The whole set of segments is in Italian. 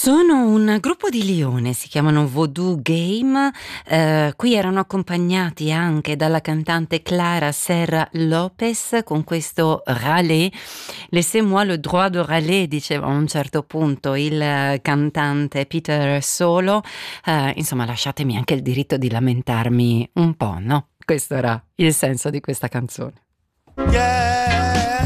Sono un gruppo di Lione, si chiamano Voodoo Game, qui erano accompagnati anche dalla cantante Clara Serra Lopez con questo râler. Laissez-moi le droit de râler, diceva a un certo punto il cantante Peter Solo. Insomma, lasciatemi anche il diritto di lamentarmi un po', no? Questo era il senso di questa canzone. Yeah.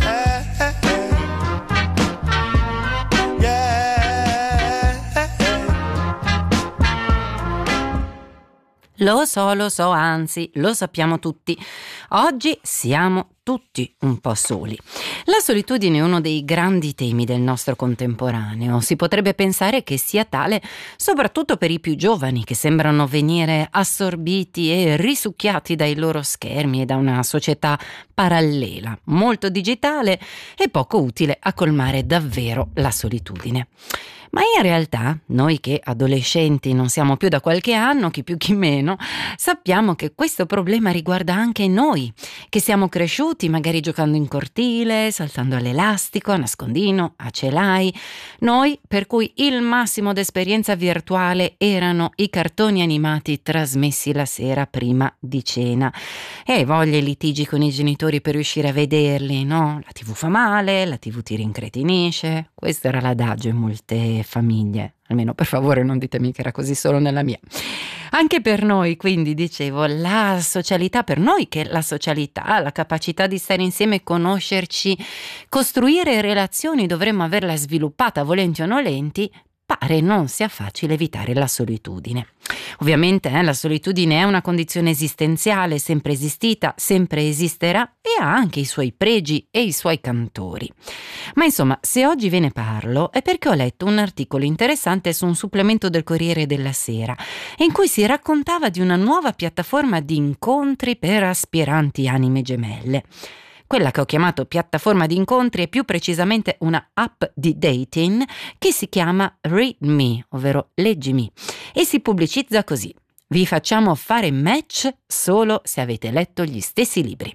Lo so, anzi, lo sappiamo tutti. Oggi siamo tutti un po' soli. La solitudine è uno dei grandi temi del nostro contemporaneo. Si potrebbe pensare che sia tale soprattutto per i più giovani, che sembrano venire assorbiti e risucchiati dai loro schermi e da una società parallela, molto digitale e poco utile a colmare davvero la solitudine. Ma in realtà, noi che adolescenti non siamo più da qualche anno, chi più chi meno, sappiamo che questo problema riguarda anche noi, che siamo cresciuti magari giocando in cortile, saltando all'elastico, a nascondino, a celai. Noi per cui il massimo d'esperienza virtuale erano i cartoni animati trasmessi la sera prima di cena. E voglia i litigi con i genitori per riuscire a vederli, no? La TV fa male, la TV ti rincretinisce. Questo era l'adagio in molte famiglie. Almeno per favore non ditemi che era così solo nella mia. Anche per noi, quindi, dicevo, la socialità, per noi che la socialità, la capacità di stare insieme, conoscerci, costruire relazioni, dovremmo averla sviluppata, volenti o nolenti, pare non sia facile evitare la solitudine. Ovviamente la solitudine è una condizione esistenziale, sempre esistita, sempre esisterà e ha anche i suoi pregi e i suoi cantori. Ma insomma, se oggi ve ne parlo è perché ho letto un articolo interessante su un supplemento del Corriere della Sera in cui si raccontava di una nuova piattaforma di incontri per aspiranti anime gemelle. Quella che ho chiamato piattaforma di incontri è più precisamente una app di dating che si chiama Read Me, ovvero Leggimi, e si pubblicizza così: vi facciamo fare match solo se avete letto gli stessi libri.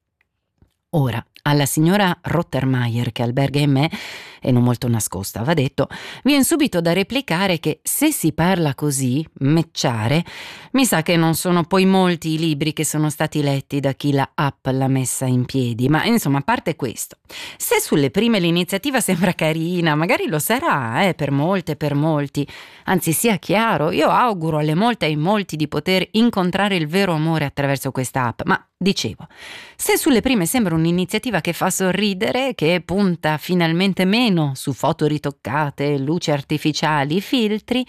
Ora, alla signora Rottermeier che alberga in me, e non molto nascosta va detto, viene subito da replicare che se si parla così, matchare, mi sa che non sono poi molti i libri che sono stati letti da chi la app l'ha messa in piedi. Ma insomma, a parte questo, se sulle prime l'iniziativa sembra carina, magari lo sarà per molte e per molti, anzi sia chiaro, io auguro alle molte e ai molti di poter incontrare il vero amore attraverso questa app, ma dicevo, se sulle prime sembra un'iniziativa che fa sorridere, che punta finalmente meno su foto ritoccate, luci artificiali, filtri,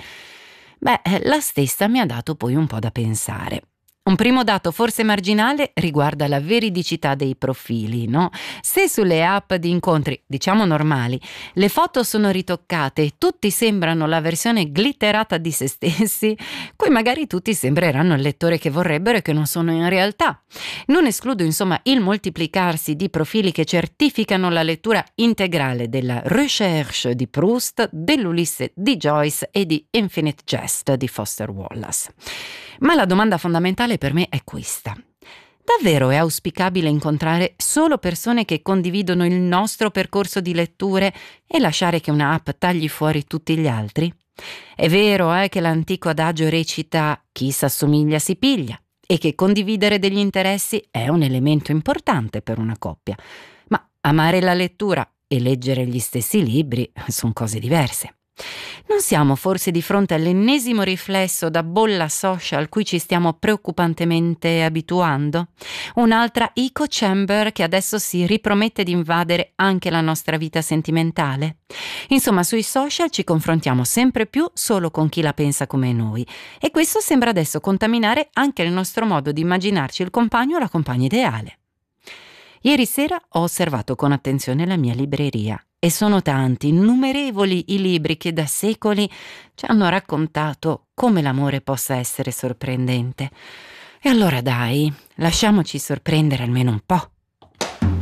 la stessa mi ha dato poi un po' da pensare. Un primo dato forse marginale riguarda la veridicità dei profili, no? Se sulle app di incontri, diciamo normali, le foto sono ritoccate e tutti sembrano la versione glitterata di se stessi, poi magari tutti sembreranno il lettore che vorrebbero e che non sono in realtà. Non escludo insomma il moltiplicarsi di profili che certificano la lettura integrale della Recherche di Proust, dell'Ulisse di Joyce e di Infinite Jest di Foster Wallace. Ma la domanda fondamentale per me è questa: davvero è auspicabile incontrare solo persone che condividono il nostro percorso di letture e lasciare che una app tagli fuori tutti gli altri? È vero che l'antico adagio recita chi s'assomiglia si piglia e che condividere degli interessi è un elemento importante per una coppia, ma amare la lettura e leggere gli stessi libri sono cose diverse. Non siamo forse di fronte all'ennesimo riflesso da bolla social cui ci stiamo preoccupantemente abituando? Un'altra echo chamber che adesso si ripromette di invadere anche la nostra vita sentimentale? Insomma, sui social ci confrontiamo sempre più solo con chi la pensa come noi e questo sembra adesso contaminare anche il nostro modo di immaginarci il compagno o la compagna ideale. Ieri sera ho osservato con attenzione la mia libreria e sono tanti, innumerevoli i libri che da secoli ci hanno raccontato come l'amore possa essere sorprendente. E allora dai, lasciamoci sorprendere almeno un po'.